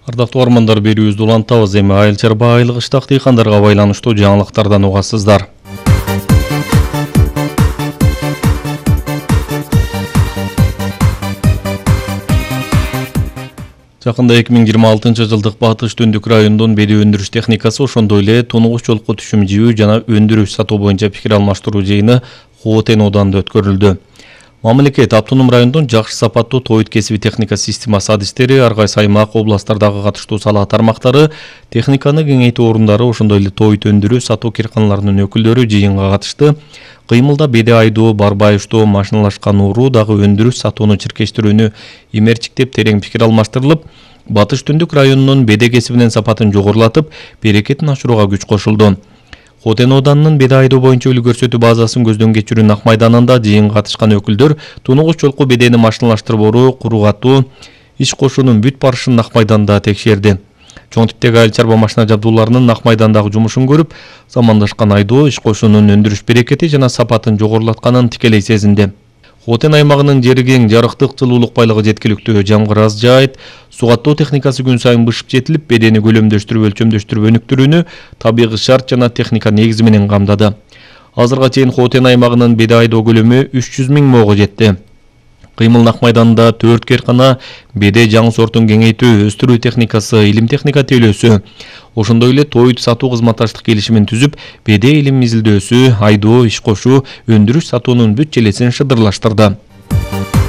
Ардактуу армандар, берүүбүздү улантабыз. Эми айыл чарба айлык ыштак дыйкандарга байланыштуу жаңылыктардан угасыздар. Жакында 2026 жылдык Батыш Түндүк районунун беди өндүрүш техникасы, ошондой эле тунугуч жолку түшүм жибүү жана өндүрүш сатуу боюнча пикир алмаштыруу жыйыны Хотен ауданында өткөрүлдү. Мамлекет автоном райондун жакшы сапаттуу тоойт кесиби техника системасы адистери, ар кайсы аймак, областтардагы катыштуу сала тармактары, техниканы кеңейтүү орундары, ошондой эле тоойт өндүрүү сатуу кирканаларынын өкүлдөрү жыйынга катышты. Кыймылда беде айдоо, барбайыштоо, машиналашкан уруу дагы өндүрүш сатууну чиркештирүүнү имерчиктеп терең пикир алмаштырылып, Батыш Түндүк районунун беде кесибинин сапатын жогорулатып, берекетин ашырууга күч кошулду. Хотен ауданынын беде айдоо боюнча үлгү көрсөтүү базасын көздөн кечирүү Ак майданында жыйынга катышкан өкүлдөр тунугуч жолку бедени машиналаштырып, куругатуу иш кошуунун бүт барышын Ак майданда текшерди. Чоң типтеги айыл чарба машина жабдууларынын Ак майдандагы жумушун көрүп, замандашкан айдоо иш кошуунун өндүрүш берекети жана сапатын жогорулатканын тикелей сезинди. Хотен аймагынын жери кең, жарыктык, жылуулук байлыгы жеткиликтүү, жамгыр аз жаайт, суу каттоо техникасы күн сайын бышып жетилип, бедени көлөмдөштүрүп, өлчөмдөштүрүп өнүктүрүүнү табигый шарт жана техника негизи менен камдады. Азырга чейин Хотен аймагынын беде айдоо көлөмү 300 000 моого жетти. Кыймыл Ак майданында 4 кыйркана, беде жаңы сортун кеңейтүү, өстүрүү техникасы, илим техника тейлөөсү, ошондой эле тоойт сатуу кызматташтык келишимин түзүп, беде илим изилдөөсү, айдоо, иш кошуу, өндүрүш сатуунун бүт желесин шыдырлаштырды.